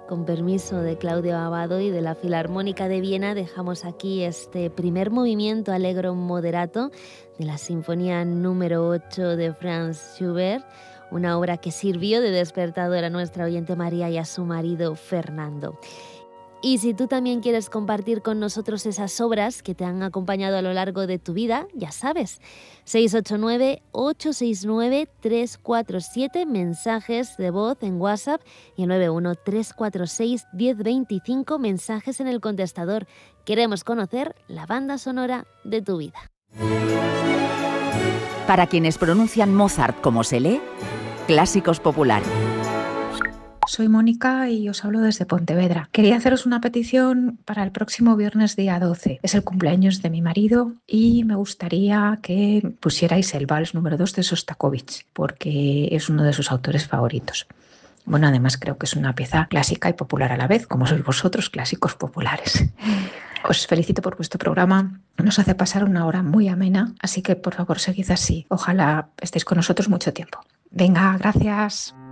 Con permiso de Claudio Abbado y de la Filarmónica de Viena, dejamos aquí este primer movimiento Allegro moderato de la Sinfonía número 8 de Franz Schubert, una obra que sirvió de despertador a nuestra oyente María y a su marido Fernando. Y si tú también quieres compartir con nosotros esas obras que te han acompañado a lo largo de tu vida, ya sabes, 689-869-347, mensajes de voz en WhatsApp, y el 91-346-1025, mensajes en el contestador. Queremos conocer la banda sonora de tu vida. Para quienes pronuncian Mozart como se lee, Clásicos Popular. Soy Mónica y os hablo desde Pontevedra. Quería haceros una petición para el próximo viernes día 12. Es el cumpleaños de mi marido y me gustaría que pusierais el Vals número 2 de Sostakovich, porque es uno de sus autores favoritos. Bueno, además creo que es una pieza clásica y popular a la vez, como sois vosotros, clásicos populares. Os felicito por vuestro programa, nos hace pasar una hora muy amena, así que por favor seguid así. Ojalá estéis con nosotros mucho tiempo. Venga, gracias.